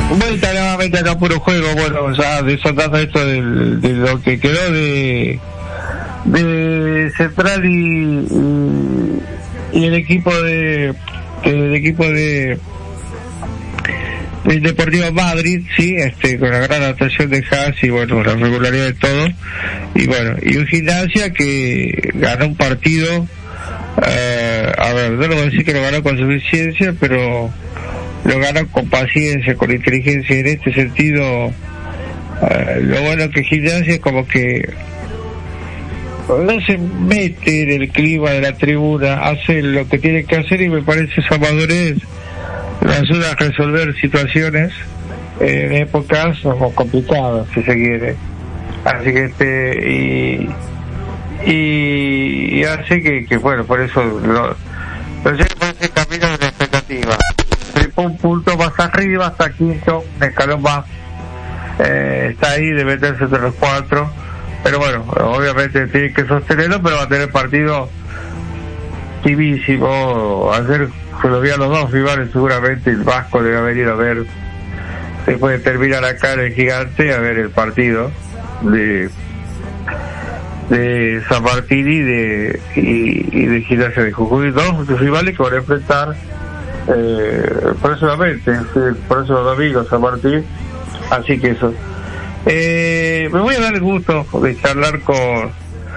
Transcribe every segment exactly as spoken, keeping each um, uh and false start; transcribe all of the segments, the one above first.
Vuelta nuevamente acá Puro Juego. Bueno, ya desatando esto de, de lo que quedó de de Central y, y, y el equipo de el equipo de el Deportivo Madrid, sí, este, con la gran actuación de Haas y bueno, la regularidad de todo, y bueno, y un Gimnasia que ganó un partido, eh, a ver, no lo voy a decir que lo ganó con suficiencia, pero lo ganó con paciencia, con inteligencia. En este sentido, eh, lo bueno que Gimnasia es como que no se mete en el clima de la tribuna, hace lo que tiene que hacer, y me parece esa madurez le ayuda a resolver situaciones en épocas como complicadas, si se quiere. Así que este y y, y hace que, que bueno, por eso lo, lo lleva por ese camino de la expectativa. Tripó un punto más arriba hasta quinto, un escalón más, eh, está ahí de meterse entre los cuatro, pero bueno, obviamente tiene que sostenerlo, pero va a tener partido tivísimo. Ayer se lo vi a los dos rivales, seguramente el Vasco debe haber ido a ver, después de terminar acá en el Gigante, a ver el partido de de San Martín y de y, y de Gimnasia de Jujuy, dos rivales que van a enfrentar eh, próximamente, el próximo domingo, San Martín. Así que eso, eh, me voy a dar el gusto de charlar con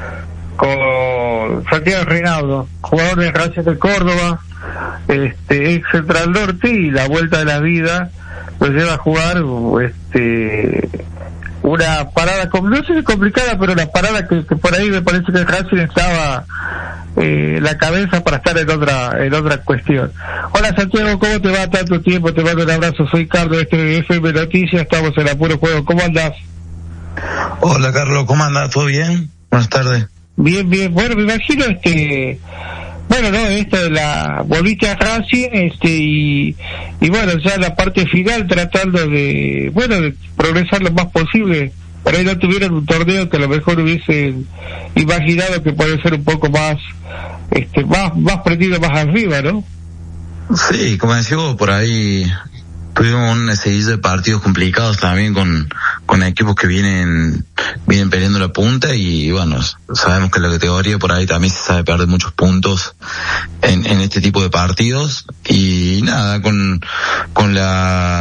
con Santiago Reinaudo, jugador de Racing de Córdoba, este ex Central Norte, y la vuelta de la vida lo lleva a jugar este una parada, no sé si complicada, pero una parada que, que por ahí me parece que el Racing estaba eh, la cabeza para estar en otra en otra cuestión. Hola Santiago, ¿cómo te va? Tanto tiempo, te mando un abrazo, soy Carlos de este F M Noticias, estamos en Apuro Juego, ¿cómo andás? Hola Carlos, ¿cómo andás? ¿Todo bien? Buenas tardes. Bien, bien, bueno, me imagino este, bueno, no, esto de la, volviste a Racing, este, y, y bueno, ya la parte final tratando de, bueno, de progresar lo más posible. Por ahí no tuvieron un torneo que a lo mejor hubiesen imaginado que puede ser un poco más, este, más, más prendido más arriba, ¿no? Sí, como decía vos, por ahí tuvimos una serie de partidos complicados también con, con equipos que vienen, vienen peleando la punta, y bueno, sabemos que la categoría por ahí también se sabe perder muchos puntos en, en este tipo de partidos, y nada, con, con la